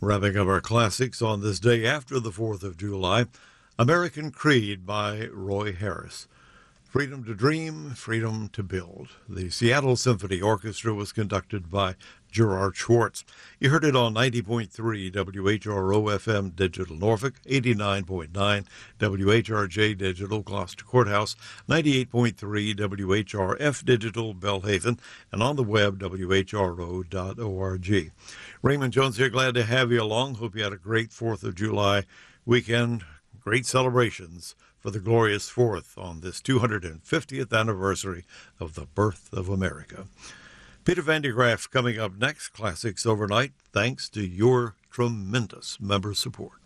Wrapping up our classics on this day after the 4th of July, American Creed by Roy Harris. Freedom to dream, freedom to build. The Seattle Symphony Orchestra was conducted by Gerard Schwartz. You heard it on 90.3 WHRO-FM Digital Norfolk, 89.9 WHRJ Digital Gloucester Courthouse, 98.3 WHRF Digital Belhaven, and on the web, WHRO.org. Raymond Jones here, glad to have you along. Hope you had a great 4th of July weekend. Great celebrations for the glorious 4th on this 250th anniversary of the birth of America. Peter Van de Graaff coming up next, Classics Overnight, thanks to your tremendous member support.